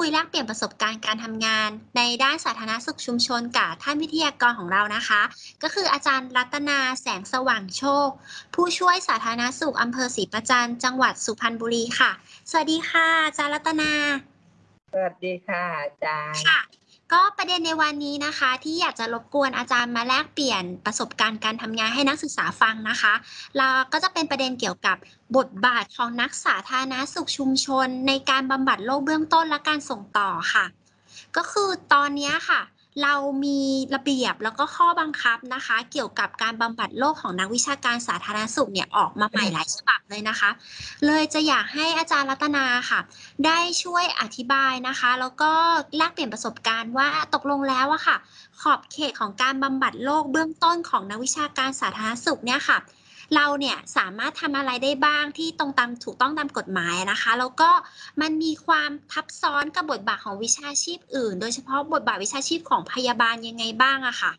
แลกเปลี่ยนประสบการณ์การทำงานในด้านสาธารณสุขชุมชนกับท่านวิทยากรของเรานะคะก็คืออาจารย์รัตนาแสงสว่างโชคผู้ช่วยสาธารณสุขอำเภอศรีประจันทร์จังหวัดสุพรรณบุรีค่ะสวัสดีค่ะอาจารย์รัตนาสวัสดีค่ะอาจารย์ค่ะก็ประเด็นในวันนี้นะคะที่อยากจะรบกวนอาจารย์มาแลกเปลี่ยนประสบการณ์การทำงานให้นักศึกษาฟังนะคะแล้วก็จะเป็นประเด็นเกี่ยวกับบทบาทของนักสาธารณสุขชุมชนในการบำบัดโรคเบื้องต้นและการส่งต่อค่ะก็คือตอนเนี้ยค่ะเรามีระเบียบแล้วก็ข้อบังคับนะคะเกี่ยวกับการบำบัดโรคของนักวิชาการสาธารณสุขเนี่ยออกมาใหม่หลายฉบับเลยนะคะเลยจะอยากให้อาจารย์รัตนาค่ะ ได้ช่วยอธิบายนะคะแล้วก็แลกเปลี่ยนประสบการณ์ว่าตกลงแล้วอะค่ะขอบเขตของการบำบัดโรคเบื้องต้นของนักวิชาการสาธารณสุขเนี่ยค่ะเราเนี่ยสามารถทำอะไรได้บ้างที่ตรงตามถูกต้องตามกฎหมายนะคะแล้วก็มันมีความทับซ้อนกับบทบาทของวิชาชีพอื่นโดยเฉพาะบทบาทวิชาชีพของพยาบาลยังไงบ้างอะค่ะ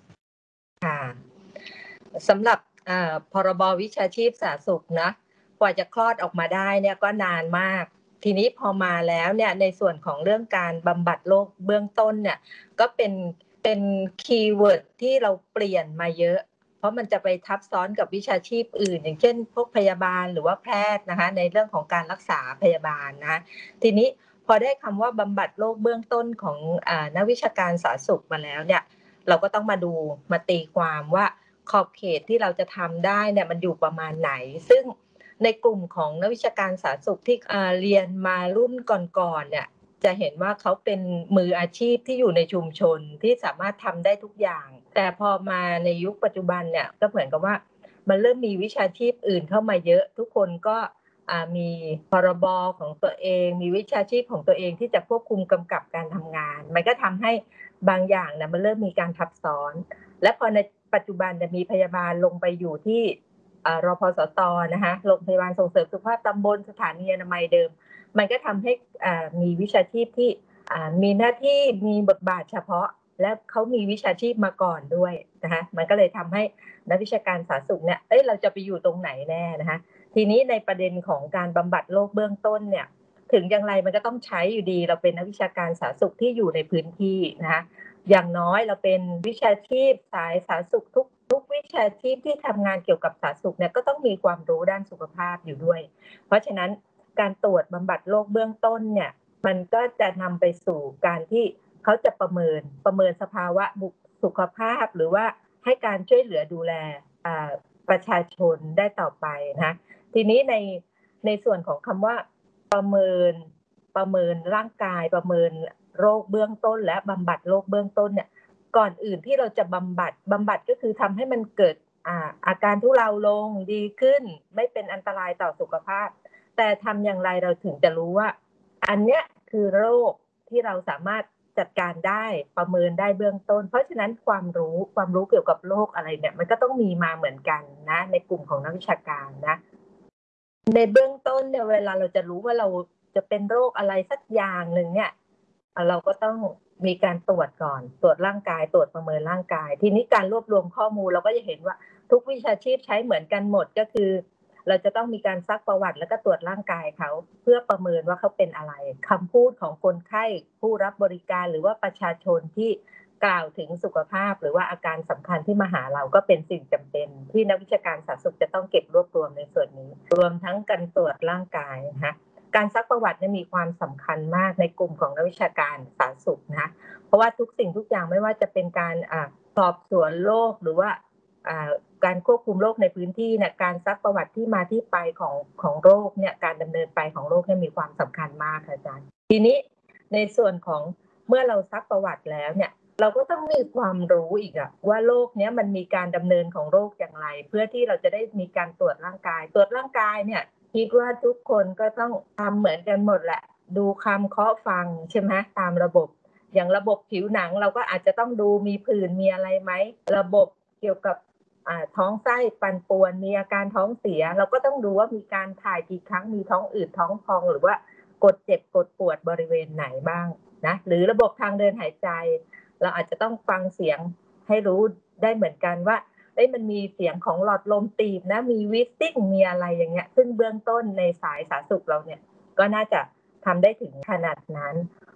สำหรับพรบวิชาชีพสาธารณสุขนะกว่าจะคลอดออกมาได้เนี่ยก็นานมากทีนี้พอมาแล้วเนี่ยในส่วนของเรื่องการบำบัดโรคเบื้องต้นเนี่ยก็เป็นคีย์เวิร์ดที่เราเปลี่ยนมาเยอะเพราะมันจะไปทับซ้อนกับวิชาชีพอื่นอย่างเช่นพวกพยาบาลหรือว่าแพทย์นะคะในเรื่องของการรักษาพยาบาลนะทีนี้พอได้คำว่าบำบัดโรคเบื้องต้นของนักวิชาการสาธารณสุขมาแล้วเนี่ยเราก็ต้องมาตีความว่าขอบเขตที่เราจะทำได้เนี่ยมันอยู่ประมาณไหนซึ่งในกลุ่มของนักวิชาการสาธารณสุขที่เรียนมารุ่นก่อนๆเนี่ยจะเห็นว่าเขาเป็นมืออาชีพที่อยู่ในชุมชนที่สามารถทำได้ทุกอย่างแต่พอมาในยุคปัจจุบันเนี่ยก็เหมือนกับว่ามันเริ่มมีวิชาชีพอื่นเข้ามาเยอะทุกคนก็มีพรบของตัวเองมีวิชาชีพของตัวเองที่จะควบคุมกำกับการทำงานมันก็ทำให้บางอย่างนะมันเริ่มมีการทับซ้อนและพอในปัจจุบันจะมีพยาบาลลงไปอยู่ที่รพสตนะคะโรงพยาบาลส่งเสริมสุขภาพตำบลสถานีอนามัยเดิมมันก็ทำให้มีวิชาชีพที่มีหน้าที่มีบทบาทเฉพาะและเขามีวิชาชีพมาก่อนด้วยนะคะมันก็เลยทำให้นักวิชาการสาธารณสุขเนี่ยเราจะไปอยู่ตรงไหนแน่นะคะทีนี้ในประเด็นของการบำบัดโรคเบื้องต้นเนี่ยถึงอย่างไรมันก็ต้องใช้อยู่ดีเราเป็นนักวิชาการสาธารณสุขที่อยู่ในพื้นที่นะคะอย่างน้อยเราเป็นวิชาชีพสายสาธารณสุขทุกวิชาชีพที่ทำงานเกี่ยวกับสาธารณสุขเนี่ยก็ต้องมีความรู้ด้านสุขภาพอยู่ด้วยเพราะฉะนั้นการตรวจบำบัดโรคเบื้องต้นเนี่ยมันก็จะนำไปสู่การที่เขาจะประเมินสภาวะสุขภาพหรือว่าให้การช่วยเหลือดูแลประชาชนได้ต่อไปนะทีนี้ในส่วนของคำว่าประเมินร่างกายประเมินโรคเบื้องต้นและบำบัดโรคเบื้องต้นเนี่ยก่อนอื่นที่เราจะบำบัดก็คือทำให้มันเกิดอาการทุเลาลงดีขึ้นไม่เป็นอันตรายต่อสุขภาพแต่ทำอย่างไรเราถึงจะรู้ว่าอันเนี้ยคือโรคที่เราสามารถจัดการได้ประเมินได้เบื้องต้นเพราะฉะนั้นความรู้เกี่ยวกับโรคอะไรเนี่ยมันก็ต้องมีมาเหมือนกันนะในกลุ่มของนักวิชาการนะในเบื้องต้นเนี่ยเวลาเราจะรู้ว่าเราจะเป็นโรคอะไรสักอย่างหนึ่งเนี่ยเราก็ต้องมีการตรวจก่อนตรวจร่างกายตรวจประเมินร่างกายทีนี้การรวบรวมข้อมูลเราก็จะเห็นว่าทุกวิชาชีพใช้เหมือนกันหมดก็คือเราจะต้องมีการซักประวัติแล้วก็ตรวจร่างกายเขาเพื่อประเมินว่าเขาเป็นอะไรคำพูดของคนไข้ผู้รับบริการหรือว่าประชาชนที่กล่าวถึงสุขภาพหรือว่าอาการสำคัญที่มาหาเราก็เป็นสิ่งจำเป็นที่นักวิชาการสาธารณสุขจะต้องเก็บรวบรวมในส่วนนี้รวมทั้งการตรวจร่างกายนะคะการซักประวัติมีความสำคัญมากในกลุ่มของนักวิชาการสาธารณสุขนะเพราะว่าทุกสิ่งทุกอย่างไม่ว่าจะเป็นการสอบสวนโรคหรือว่าการควบคุมโรคในพื้นที่เนี่ยการซักประวัติที่มาที่ไปของโรคเนี่ยการดำเนินไปของโรคเนี่ยมีความสำคัญมากอาจารย์ทีนี้ในส่วนของเมื่อเราซักประวัติแล้วเนี่ยเราก็ต้องมีความรู้อีกว่าโรคเนี้ยมันมีการดำเนินของโรคอย่างไรเพื่อที่เราจะได้มีการตรวจร่างกายเนี่ยคิดว่าทุกคนก็ต้องทำเหมือนกันหมดแหละดูคำเคาะฟังใช่ไหมตามระบบอย่างระบบผิวหนังเราก็อาจจะต้องดูมีผื่นมีอะไรไหมระบบเกี่ยวกับท้องไส้ปั่นป่วนมีอาการท้องเสียเราก็ต้องดูว่ามีการถ่ายกี่ครั้งมีท้องอืดท้องพองหรือว่ากดเจ็บกดปวดบริเวณไหนบ้างนะหรือระบบทางเดินหายใจเราอาจจะต้องฟังเสียงให้รู้ได้เหมือนกันว่ามันมีเสียงของหลอดลมตีบนะมีวิสติ้งมีอะไรอย่างเงี้ยซึ่งเบื้องต้นในสายสาธารณสุขเราเนี่ยก็น่าจะทำได้ถึงขนาดนั้น